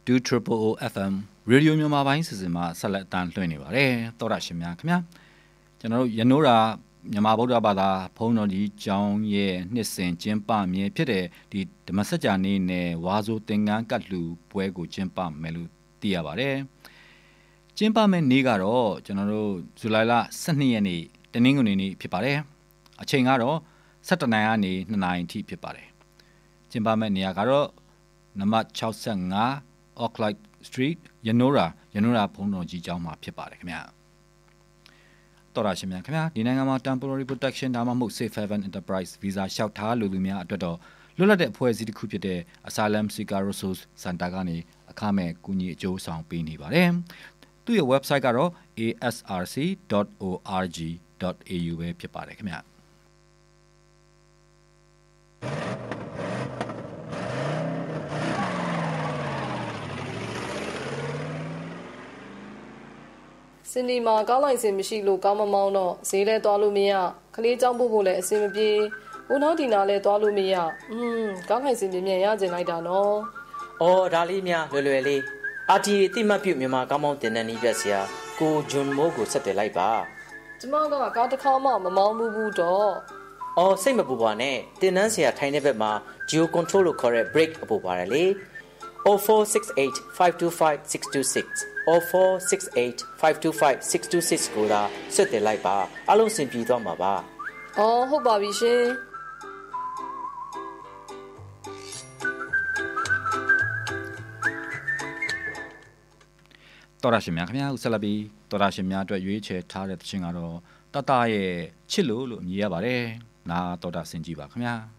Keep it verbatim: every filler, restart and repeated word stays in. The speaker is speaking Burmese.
two triple O F M ရေဒီယိုမြန်မာပိုင်းစီစဉ်မှာဆက်လက်အတန်းလွှင့်နေပါတယ်တောရရှင်များခင်ဗျာကျွန်တော်တို့ရနိုးရာမြန်မာဗုဒ္ဓဘာသာဘုန်းတော်ကြီးကျောင်းရဲ့နှစ်စဉ်ကျင်းပမြဲဖြစ်တဲ့ဒီဓမ္မစကြာနေ့နဲ့ဝါဆိုသင်္ကန်းကတ်လူပွဲကိုကျင်းပမယ်လို့သိရပါတယ်ကျင်းပမယ့်နေ့ကတော့ကျွန်တော်တို့ဇူလိုင်လ十二ရက်နေ့တနင်္ဂနွေနေ့ဖြစ်ပါတယ်အချိန်ကတော့十一နာရီကနေtwoနာရီအထိဖြစ်ပါတယ်ကျင်းပမယ့်နေရာကတော့နံပါတ်sixty-five Oaklight Street ရနိုးရာရနိုးရာဘုန်းတော်ကြီးကျောင်းမှာဖြစ်ပါတယ်ခင်ဗျာတော်ရရှင်များခင်ဗျာဒီနိုင်ငံမှာ temporary protection ဒါမှမဟုတ် safe haven enterprise visa လျှောက်ထားလူလူများအတွက်တော့လွတ်လပ်တဲ့အဖွဲ့အစည်းတစ်ခုဖြစ်တဲ့ Asylum Seeker Resource Center ကနေအခမဲ့ကူညီအကျိုးဆောင်ပေးနေပါတယ်သူ့ရဲ့ website ကတော့ a s r c dot org dot a u ပဲဖြစ်ပါတယ်ခင်ဗျာစင်ဒီမှာကားလိုင်စင်မရှိလို့ကောင်းမမောင်းတော့ဈေးလဲသွားလို့မရခလေးကြောင်းဖို့ဖို့လည်းအဆင်မပြေဦးနောက်ဒီနာလဲသွားလို့မရอืมကားလိုင်စင်ပြင်းပြင်းရကျင်လိုက်တာနော်အော်ဒါလေးများလွယ်လွယ်လေးအာတီတိမှတ်ပြုမြန်မာကောင်းမောင်းတင်တဲ့နီးပြဆရာကိုဂျွန်မိုးကိုဆက်သွယ်လိုက်ပါကျမကကားတစ်ခါမှမမောင်းဘူးဘူးတော့အော်စိတ်မပူပါနဲ့တင်နန်းဆရာထိုင်တဲ့ဘက်မှာ Geo Control လို့ခေါ်တဲ့ brake အပူပါတယ်လေoh four six eight five two five six two six oh four six eight five two five six two sixကိုသာဆက်သွယ်လိုက်ပါအလုံးစင်ပြေသွားမှာပါအော်ဟုတ်ပါပြီရှင်တော်ရရှင်များခင်ဗျာဦးဆက်လက်ပြီးတော်ရရှင်များအတွက်ရွေးချယ်ထားတဲ့သချင်းကတော့တတရဲ့ချစ်လို့လို့အမည်ရပါတယ်နာတော်တာဆင်ကြည့်ပါခင်ဗျာ